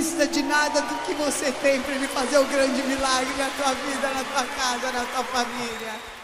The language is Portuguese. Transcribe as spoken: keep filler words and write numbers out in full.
precisa de nada do que você tem para Ele fazer o grande milagre na tua vida, na tua casa, na tua família.